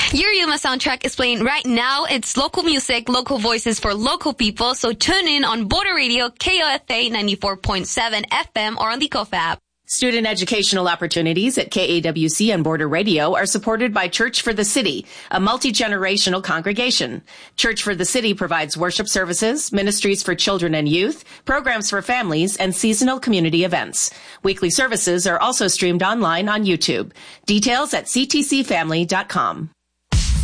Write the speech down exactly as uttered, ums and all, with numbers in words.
Your Yuma soundtrack is playing right now. It's local music, local voices for local people. So tune in on Border Radio, K O F A ninety-four point seven F M or on the K O F app. Student educational opportunities at K A W C and Border Radio are supported by Church for the City, a multi-generational congregation. Church for the City provides worship services, ministries for children and youth, programs for families, and seasonal community events. Weekly services are also streamed online on YouTube. Details at c t c family dot com.